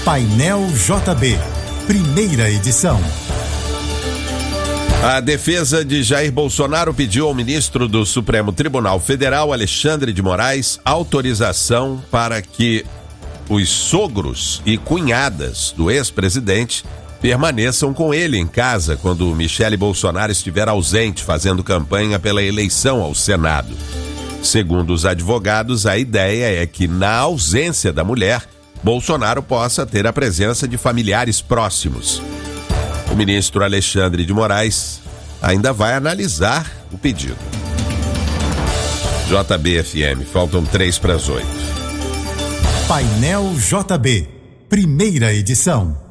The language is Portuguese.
Painel JB, primeira edição. A defesa de Jair Bolsonaro pediu ao ministro do Supremo Tribunal Federal, Alexandre de Moraes, autorização para que os sogros e cunhadas do ex-presidente permaneçam com ele em casa quando Michele Bolsonaro estiver ausente fazendo campanha pela eleição ao Senado. Segundo os advogados, a ideia é que, na ausência da mulher, Bolsonaro possa ter a presença de familiares próximos. O ministro Alexandre de Moraes ainda vai analisar o pedido. JB-FM, faltam 7:55. Painel JB, primeira edição.